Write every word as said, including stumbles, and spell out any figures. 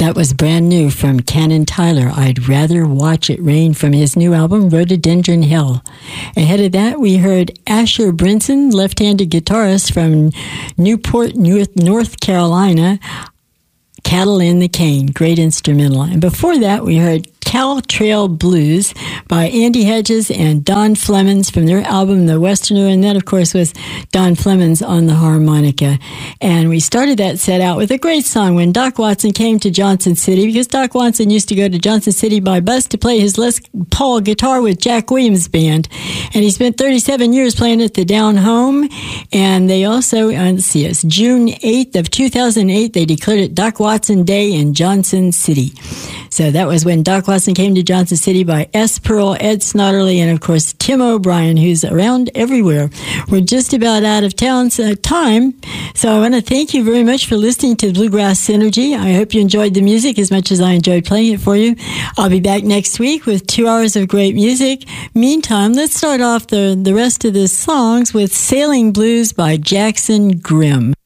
That was brand new from Cannon Tyler. I'd Rather Watch It Rain from his new album, Rhododendron Hill. Ahead of that, we heard Asher Brinson, left-handed guitarist from Newport, North Carolina, Cattle in the Cane, great instrumental. And before that, we heard Cal Trail Blues by Andy Hedges and Don Flemons from their album, The Westerner. And that, of course, was Don Flemons on the harmonica. And we started that set out with a great song when Doc Watson came to Johnson City, because Doc Watson used to go to Johnson City by bus to play his Les Paul guitar with Jack Williams Band. And he spent thirty-seven years playing at the Down Home. And they also, uh, let's see, it's June eighth of two thousand eight, they declared it Doc Watson Day in Johnson City. So that was when Doc Watson came to Johnson City by S. Pearl, Ed Snodderly, and of course Tim O'Brien, who's around everywhere. We're just about out of town's uh, time, so I want to thank you very much for listening to Bluegrass Synergy. I hope you enjoyed the music as much as I enjoyed playing it for you. I'll be back next week with two hours of great music. Meantime, let's start off the, the rest of the songs with Sailing Blues by Jackson Grimm.